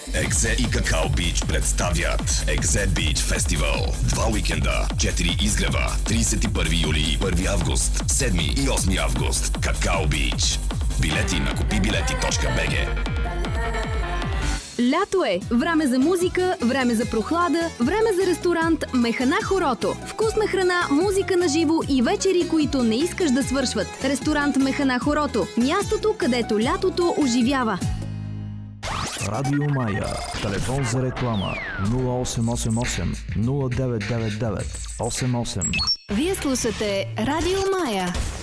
Екзе и Какао Бич представят Екзе Бич Фестивал. 2 уикенда, 4 изгрева, 31 юли и 1 август, 7 и 8 август. Какао Бич. Билети на kupibileti.bg. Лято е! Време за музика, време за прохлада, време за ресторант Механа Хорото. Вкусна храна, музика на живо и вечери, които не искаш да свършват. Ресторант Механа Хорото. Мястото, където лятото оживява. Радио Мая. Телефон за реклама 0888 0999 88. Вие слушате Радио Мая.